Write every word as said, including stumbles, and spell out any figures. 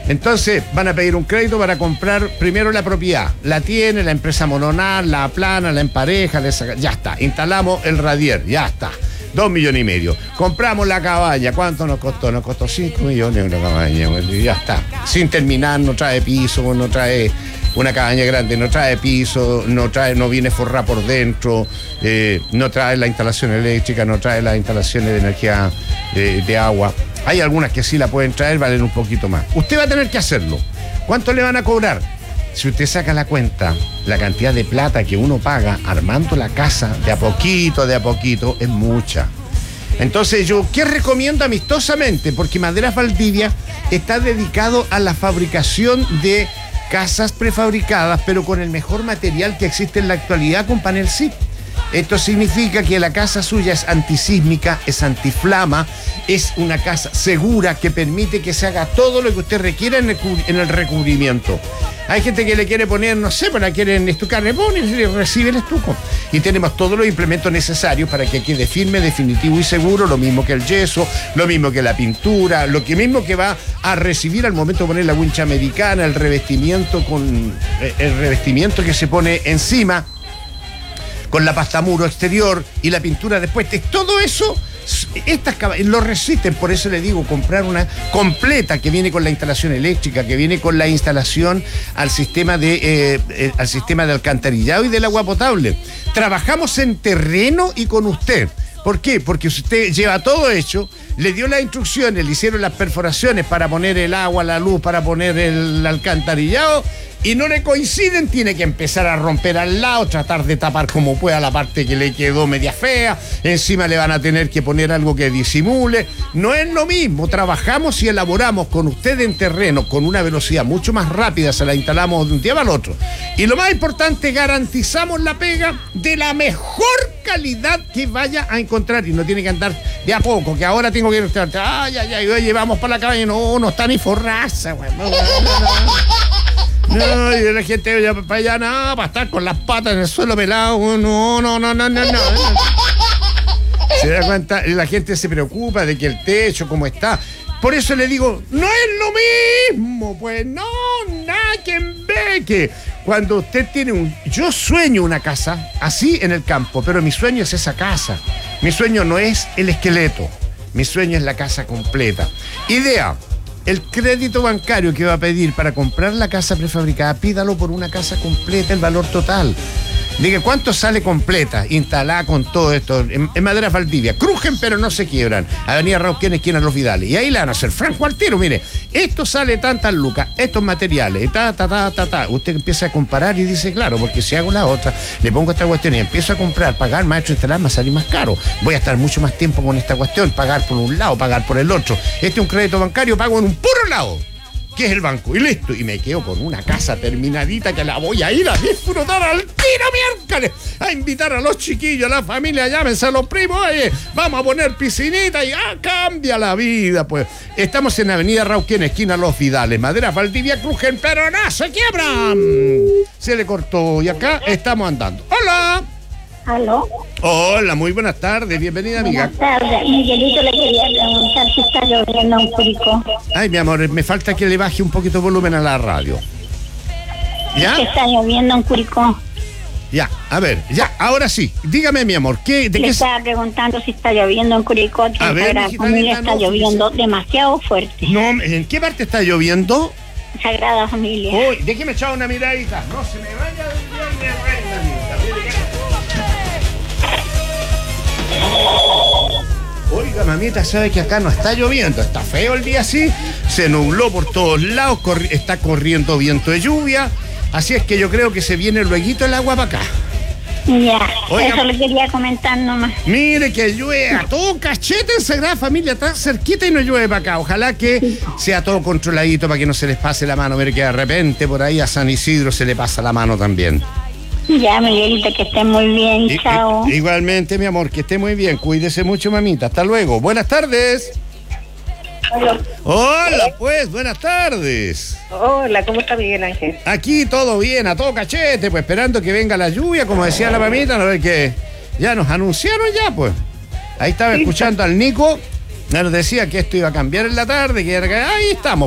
Entonces van a pedir un crédito para comprar primero la propiedad. La tiene, la empresa mononal, la aplana, la empareja, la saca, ya está. Instalamos el radier, ya está. Dos millones y medio. Compramos la cabaña. ¿Cuánto nos costó? Nos costó cinco millones una cabaña. Bueno, y ya está. Sin terminar, no trae piso, no trae una cabaña grande, no trae piso, no trae, no viene forrada por dentro, eh, no trae la instalación eléctrica, no trae las instalaciones de energía de, de agua. Hay algunas que sí la pueden traer, valen un poquito más. Usted va a tener que hacerlo. ¿Cuánto le van a cobrar? Si usted saca la cuenta, la cantidad de plata que uno paga armando la casa de a poquito, de a poquito, es mucha. Entonces yo, ¿qué recomiendo amistosamente? Porque Maderas Valdivia está dedicado a la fabricación de casas prefabricadas, pero con el mejor material que existe en la actualidad, con panel S I P. Esto significa que la casa suya es antisísmica, es antiflama, es una casa segura que permite que se haga todo lo que usted requiera en el, en el recubrimiento. Hay gente que le quiere poner, no sé, para quieren estucar, le ponen y recibe el estuco. Y tenemos todos los implementos necesarios para que quede firme, definitivo y seguro, lo mismo que el yeso, lo mismo que la pintura, lo que mismo que va a recibir al momento de poner la wincha americana, el revestimiento con el revestimiento que se pone encima, con la pasta muro exterior y la pintura después. Todo eso, estas lo resisten. Por eso le digo, comprar una completa que viene con la instalación eléctrica, que viene con la instalación al sistema de eh, eh, al sistema de alcantarillado y del agua potable. Trabajamos en terreno y con usted. ¿Por qué? Porque usted lleva todo hecho, le dio las instrucciones, le hicieron las perforaciones para poner el agua, la luz, para poner el alcantarillado, y no le coinciden, tiene que empezar a romper al lado, tratar de tapar como pueda la parte que le quedó media fea, encima le van a tener que poner algo que disimule. No es lo mismo, trabajamos y elaboramos con usted en terreno, con una velocidad mucho más rápida, se la instalamos de un día para el otro. Y lo más importante, garantizamos la pega de la mejor calidad que vaya a encontrar, y no tiene que andar de a poco, que ahora tengo que ir, ay, ay, ay, oye, vamos para la cabaña, no, no está ni forraza, güey, no, no, no. No, y la gente vaya para allá, no, para estar con las patas en el suelo pelado, no, no, no, no, no, no. Se da cuenta, la gente se preocupa de que el techo, cómo está. Por eso le digo, no es lo mismo, pues no, nada que en ve que cuando usted tiene un... Yo sueño una casa así en el campo, pero mi sueño es esa casa. Mi sueño no es el esqueleto, mi sueño es la casa completa. Idea. El crédito bancario que va a pedir para comprar la casa prefabricada, pídalo por una casa completa, el valor total. Diga, ¿cuánto sale completa, instalada con todo esto? En, en Maderas Valdivia. Crujen, pero no se quiebran. Avenida Rauquén, esquina Los Vidales. Y ahí le van a hacer franco al tiro. Mire, esto sale tantas lucas, estos materiales, ta, ta, ta, ta, ta. Usted empieza a comparar y dice, claro, porque si hago la otra, le pongo esta cuestión y empiezo a comprar, pagar, maestro, instalar, me va a salir más caro. Voy a estar mucho más tiempo con esta cuestión, pagar por un lado, pagar por el otro. Este es un crédito bancario, pago en un puro lado, que es el banco, y listo, y me quedo con una casa terminadita que la voy a ir a disfrutar al tiro miércoles, a invitar a los chiquillos, a la familia, llámense a los primos, oye, vamos a poner piscinita y ah, cambia la vida, pues. Estamos en Avenida Rauquén, esquina Los Vidales, Maderas Valdivia, crujen, pero no se quiebran. Se le cortó y acá estamos andando. ¡Hola! ¿Aló? Hola, muy buenas tardes, bienvenida, amiga. Buenas tardes, Miguelito, le quería preguntar si está lloviendo en Curicó. Ay, mi amor, me falta que le baje un poquito de volumen a la radio. ¿Ya? ¿Que está lloviendo en Curicó? Ya, a ver, ya, ahora sí. Dígame, mi amor, ¿qué, de Le qué estaba preguntando si está lloviendo en Curicó, que A ver, Sagrada mijita Familia linda, está no, lloviendo demasiado fuerte. No, ¿en qué parte está lloviendo? Sagrada Familia. Uy, déjeme echar una miradita. No se me vaya de un día de reina, amiga. Oiga, mamita, sabe que acá no está lloviendo, está feo el día así, se nubló por todos lados, corri- está corriendo viento de lluvia, así es que yo creo que se viene lueguito el agua para acá. Ya, Oiga, eso le quería comentar nomás. mire que llueve a todo cachete en Sagrada Familia, está cerquita y no llueve para acá. Ojalá que sea todo controladito para que no se les pase la mano. Mire que de repente por ahí a San Isidro se le pasa la mano también. Ya, Miguelito, que esté muy bien, I- chao. i- igualmente, mi amor, que esté muy bien. Cuídese mucho, mamita. Hasta luego. Buenas tardes. Hola. Hola, pues, buenas tardes. Hola, ¿cómo está Miguel Ángel? Aquí todo bien, a todo cachete, pues esperando que venga la lluvia, como decía la mamita, a ver que ya nos anunciaron ya, pues. Ahí estaba escuchando al Nico, ya nos decía que esto iba a cambiar en la tarde, que era que ahí estamos.